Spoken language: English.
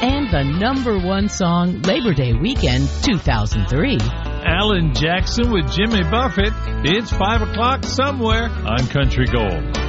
and the #1 song Labor Day weekend 2003. Alan Jackson with Jimmy Buffett. It's 5 o'clock somewhere on Country Gold.